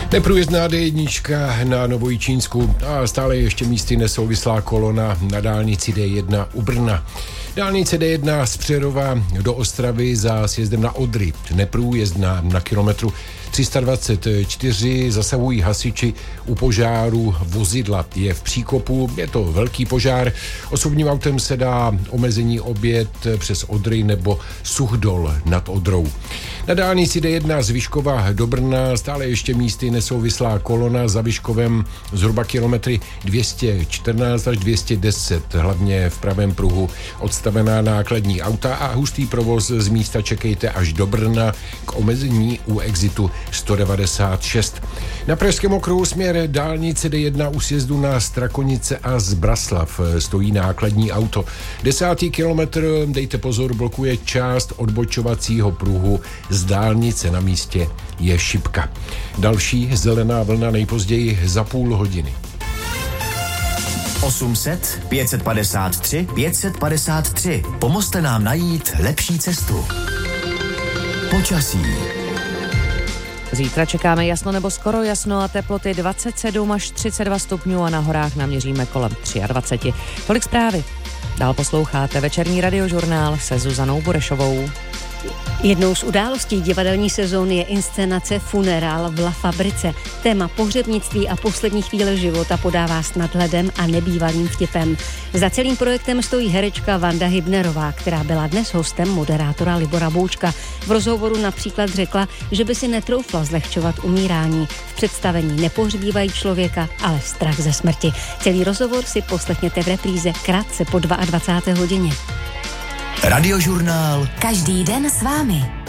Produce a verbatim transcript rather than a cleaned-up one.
Neprůjezdná dé jedna na Novojičínsku a stále ještě místy nesouvislá kolona na dálnici dé jedna u Brna. Dálnice dé jedna z Přerova do Ostravy za sjezdem na Odry. Neprůjezdná na kilometru tři sta dvacet čtyři, zasahují hasiči u požáru vozidla. Je v příkopu, je to velký požár. Osobním autem se dá omezení objet přes Odry nebo Suchdol nad Odrou. Na dálnici dé jedna z Vyškova do Brna stále ještě místy nesouvislá kolona za Vyškovem zhruba kilometry dvě stě čtrnáct až dvě stě deset, hlavně v pravém pruhu odstavená nákladní auta a hustý provoz z místa čekejte až do Brna k omezení u exitu sto devadesát šest. Na Pražském okruhu směr dálnice dé jedna u sjezdu na Strakonice a Zbraslav stojí nákladní auto. Desátý kilometr, dejte pozor, blokuje část odbočovacího pruhu z dálnice, na místě je šipka. Další zelená vlna nejpozději za půl hodiny. osm set pět set padesát tři pět set padesát tři. Pomozte nám najít lepší cestu. Počasí. Zítra čekáme jasno nebo skoro jasno a teploty dvacet sedm až třicet dva stupňů a na horách naměříme kolem dvacet tři. Tolik zprávy. Dál posloucháte večerní radiožurnál se Zuzanou Burešovou. Jednou z událostí divadelní sezóny je inscenace Funerál v La Fabrice. Téma pohřebnictví a poslední chvíle života podává s nadhledem a nebývalým vtipem. Za celým projektem stojí herečka Vanda Hybnerová, která byla dnes hostem moderátora Libora Boučka. V rozhovoru například řekla, že by si netroufla zlehčovat umírání. V představení nepohřbívají člověka, ale strach ze smrti. Celý rozhovor si poslechněte v repríze krátce po dvacáté druhé hodině. Radiožurnál. Každý den s vámi.